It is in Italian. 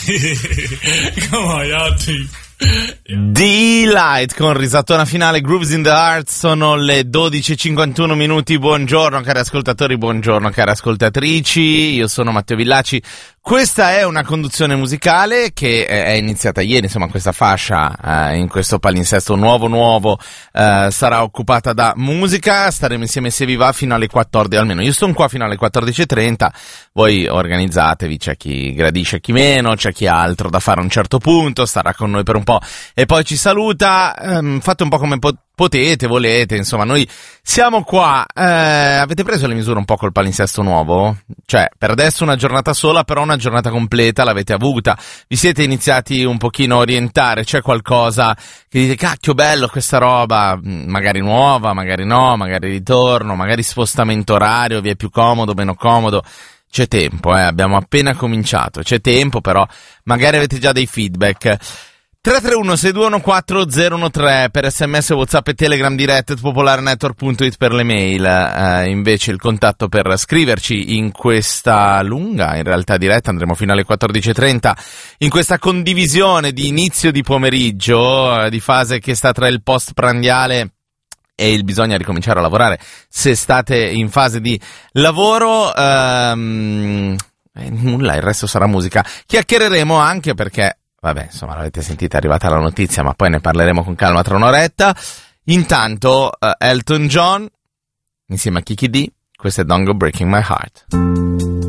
Come on, Yachty. Delight con risatona finale, Grooves in the Heart. Sono le 12:51 minuti. Buongiorno cari ascoltatori, buongiorno cari ascoltatrici. Io sono Matteo Villaci. Questa è una conduzione musicale che è iniziata ieri, insomma questa fascia in questo palinsesto nuovo sarà occupata da musica. Staremo insieme se vi va fino alle 14, almeno io sono qua fino alle 14:30. Voi organizzatevi, c'è chi gradisce, chi meno, c'è chi ha altro da fare a un certo punto, starà con noi per un po' e poi ci saluta. Fate un po' come potete, volete, insomma noi siamo qua. Avete preso le misure un po' col palinsesto nuovo? Cioè, per adesso una giornata sola, però una giornata completa l'avete avuta. Vi siete iniziati un pochino a orientare? C'è qualcosa che dite, cacchio bello questa roba, magari nuova, magari no, magari ritorno, magari spostamento orario, vi è più comodo, meno comodo? C'è tempo, abbiamo appena cominciato, c'è tempo, però magari avete già dei feedback. 331-621-4013 per sms, whatsapp e telegram, direct popolarenetwork.it per le mail. Invece il contatto per scriverci in questa lunga, in realtà diretta, andremo fino alle 14:30, in questa condivisione di inizio di pomeriggio, di fase che sta tra il post prandiale e il bisogna ricominciare a lavorare. Se state in fase di lavoro, nulla, il resto sarà musica. Chiacchiereremo anche perché, vabbè, insomma, l'avete sentita, è arrivata la notizia, ma poi ne parleremo con calma tra un'oretta. Intanto, Elton John, insieme a Kiki D, questo è Don't Go Breaking My Heart.